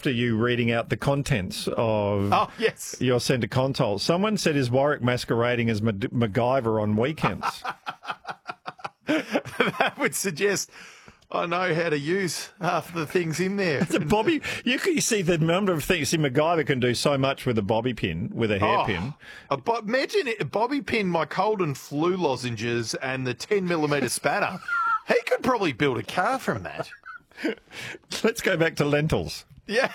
after you reading out the contents of yes. your centre console. Someone said, is Warwick masquerading as MacGyver on weekends? That would suggest I know how to use half the things in there. It's a bobby. You see the number of things. See, MacGyver can do so much with a bobby pin, with a hairpin. Imagine it, bobby pin, my cold and flu lozenges, and the 10mm spanner. He could probably build a car from that. Let's go back to lentils. Yeah.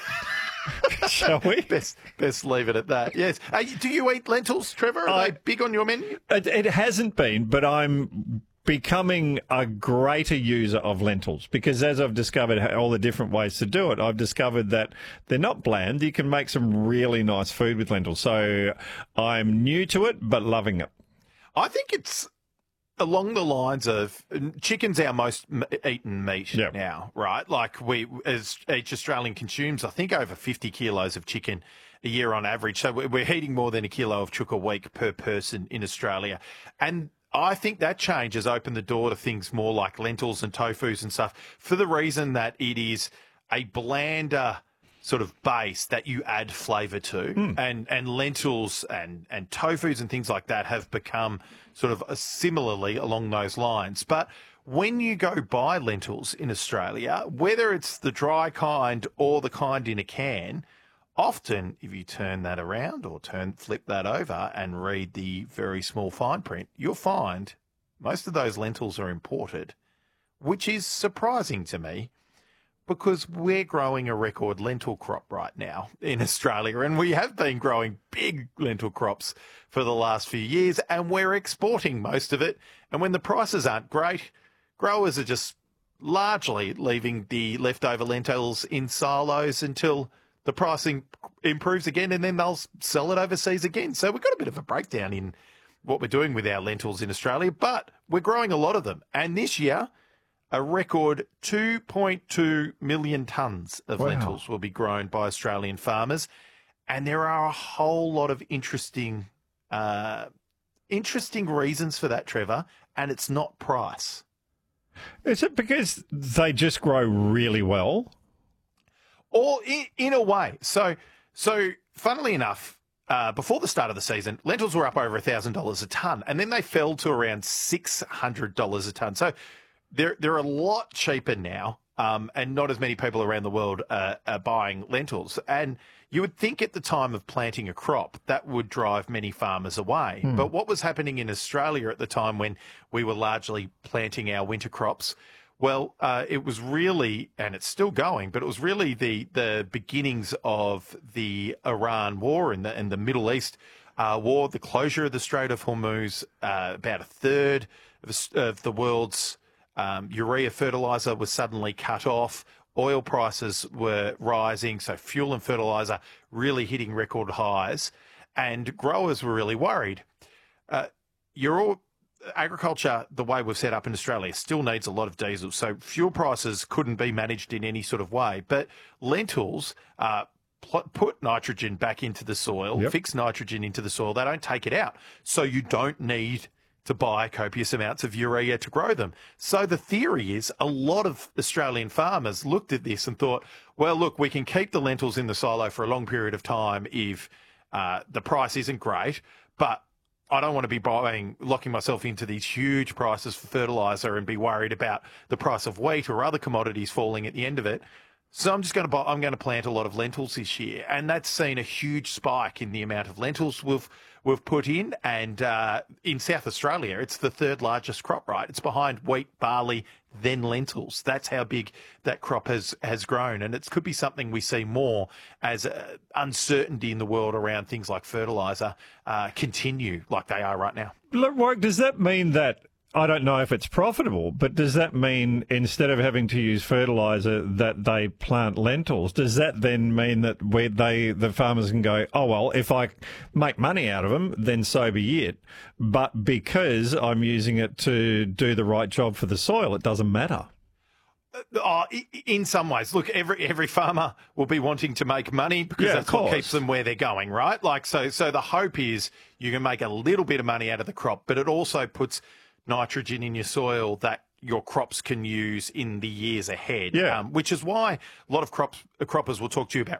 Shall we? Best leave it at that. Yes. Do you eat lentils, Trevor? Are they big on your menu? It hasn't been, but I'm becoming a greater user of lentils because as I've discovered all the different ways to do it, I've discovered that they're not bland. You can make some really nice food with lentils. So I'm new to it, but loving it. I think it's along the lines of chicken's our most eaten meat now, right? Like as each Australian consumes, I think over 50 kilos of chicken a year on average. So we're eating more than a kilo of chook a week per person in Australia. And I think that change has opened the door to things more like lentils and tofus and stuff for the reason that it is a blander sort of base that you add flavour to. And lentils and tofus and things like that have become sort of similarly along those lines. But when you go buy lentils in Australia, whether it's the dry kind or the kind in a can, often, if you turn that around or flip that over and read the very small fine print, you'll find most of those lentils are imported, which is surprising to me because we're growing a record lentil crop right now in Australia, and we have been growing big lentil crops for the last few years, and we're exporting most of it. And when the prices aren't great, growers are just largely leaving the leftover lentils in silos until the pricing improves again, and then they'll sell it overseas again. So we've got a bit of a breakdown in what we're doing with our lentils in Australia, but we're growing a lot of them. And this year, a record 2.2 million tonnes of lentils will be grown by Australian farmers. And there are a whole lot of interesting reasons for that, Trevor, and it's not price. Is it because they just grow really well? Or in a way. So funnily enough, before the start of the season, lentils were up over $1,000 a tonne, and then they fell to around $600 a tonne. So they're a lot cheaper now, and not as many people around the world are buying lentils. And you would think at the time of planting a crop, that would drive many farmers away. But what was happening in Australia at the time when we were largely planting our winter crops, well, it was really, and it's still going, but it was really the beginnings of the Iran war and the Middle East war, the closure of the Strait of Hormuz. About a third of the world's urea fertilizer was suddenly cut off. Oil prices were rising, so fuel and fertilizer really hitting record highs, and growers were really worried. Agriculture, the way we've set up in Australia, still needs a lot of diesel, so fuel prices couldn't be managed in any sort of way. But lentils put nitrogen back into the soil, fix nitrogen into the soil. They don't take it out, so you don't need to buy copious amounts of urea to grow them. So the theory is a lot of Australian farmers looked at this and thought, well, look, we can keep the lentils in the silo for a long period of time if the price isn't great, but I don't want to be locking myself into these huge prices for fertilizer and be worried about the price of wheat or other commodities falling at the end of it. So I'm going to plant a lot of lentils this year, and that's seen a huge spike in the amount of lentils we've put in. And in South Australia, it's the third largest crop, right? It's behind wheat, barley, then lentils. That's how big that crop has grown, and it could be something we see more as uncertainty in the world around things like fertilizer continue like they are right now. Look, Warwick, does that mean that, I don't know if it's profitable, but does that mean instead of having to use fertilizer that they plant lentils? Does that then mean that the farmers can go, oh, well, if I make money out of them, then so be it. But because I'm using it to do the right job for the soil, it doesn't matter? In some ways, look, every farmer will be wanting to make money because that's what keeps them where they're going, right? Like, so the hope is you can make a little bit of money out of the crop, but it also puts nitrogen in your soil that your crops can use in the years ahead, which is why a lot of croppers will talk to you about